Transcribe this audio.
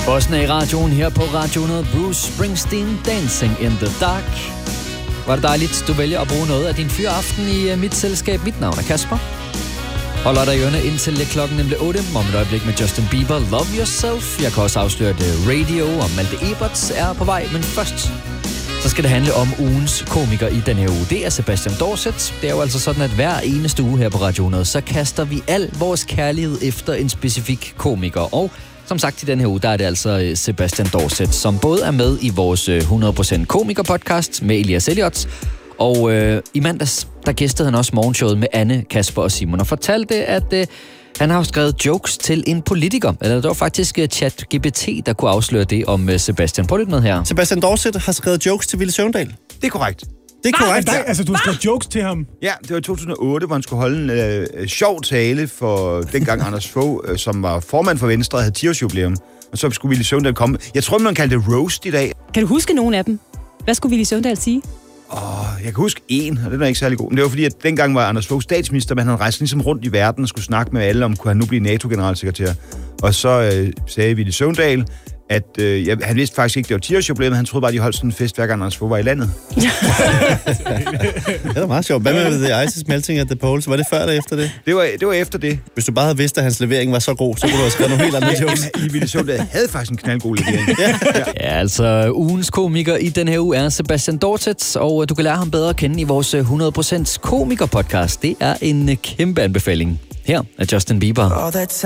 Bossen er i radioen her på Radio 100. Bruce Springsteen, Dancing in the Dark. Var det dejligt, du vælger at bruge noget af din fyraften i mit selskab. Mit navn er Kasper. Holder dig i ørene indtil klokken nemlig 8. Om et øjeblik med Justin Bieber, Love Yourself. Jeg kan også afsløre, at Radio og Malte Eberts er på vej, men først så skal det handle om ugens komiker i den her uge. Det er Sebastian Dorset. Det er jo altså sådan, at hver eneste uge her på Radio 100, så kaster vi al vores kærlighed efter en specifik komiker. Og som sagt i den her uge, der er det altså Sebastian Dorset, som både er med i vores 100% komiker-podcast med Elias Elliot. Og i mandags, der gæstede han også morgenshowet med Anne, Kasper og Simon og fortalte, at han har skrevet jokes til en politiker. Eller det var faktisk ChatGPT, der kunne afsløre det om Sebastian. Prøv lidt med her. Sebastian Dorset har skrevet jokes til Ville Søvndal. Det er korrekt. Det er korrekt. Altså, du har skrevet jokes til ham? Ja, det var i 2008, hvor han skulle holde en sjov tale for dengang Anders Fogh, som var formand for Venstre, havde 10-årsjubilæum. Og så skulle Ville Søvndal komme. Jeg tror, man kalder det roast i dag. Kan du huske nogen af dem? Hvad skulle Ville Søvndal sige? Jeg kan huske en, og den er ikke særlig god. Men det var fordi, at dengang var Anders Fogh statsminister, men han rejste ligesom rundt i verden og skulle snakke med alle om, kunne han nu blive NATO-generalsekretær. Og så sagde Ville Søvndal, at han vidste faktisk ikke, det var 10-årsjubilæet, men han troede bare, de holdt sådan en fest, hver gang Anders Fogh var i landet. Det er meget sjovt. Hvad med The Ice is Melting at the Poles? Var det før eller efter det? Det var efter det. Hvis du bare havde vidst, at hans levering var så god, så kunne du have skrevet nogle helt andre jokes. Ville Søvndal havde faktisk en knaldgod levering. Ja, altså ugens komiker i den her uge er Sebastian Dorset, og du kan lære ham bedre at kende i vores 100% komiker-podcast. Det er en kæmpe anbefaling. Her er Justin Bieber.